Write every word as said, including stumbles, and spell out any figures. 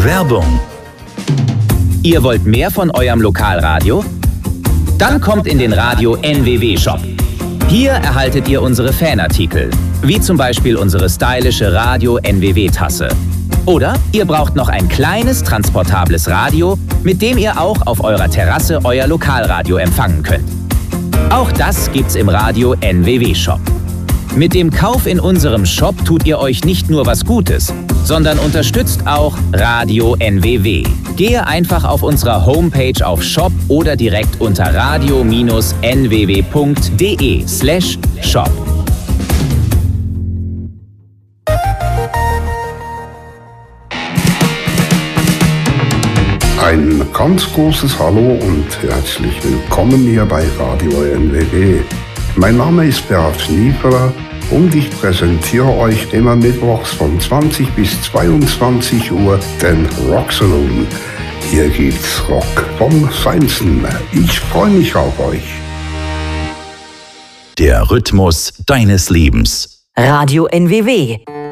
Werbung. Ihr wollt mehr von eurem Lokalradio? Dann kommt in den Radio N W W Shop. Hier erhaltet ihr unsere Fanartikel, wie zum Beispiel unsere stylische Radio N W W-Tasse. Oder ihr braucht noch ein kleines, transportables Radio, mit dem ihr auch auf eurer Terrasse euer Lokalradio empfangen könnt. Auch das gibt's im Radio N W W Shop. Mit dem Kauf in unserem Shop tut ihr euch nicht nur was Gutes, sondern unterstützt auch Radio N W W. Gehe einfach auf unserer Homepage auf Shop oder direkt unter radio N W W punkt de slash shop. Ein ganz großes Hallo und herzlich willkommen hier bei Radio N W W. Mein Name ist Bert Nieferer und ich präsentiere euch immer mittwochs von zwanzig bis zweiundzwanzig Uhr den Rock Saloon. Hier gibt's Rock vom Feinsten. Ich freue mich auf euch. Der Rhythmus deines Lebens. Radio N W W.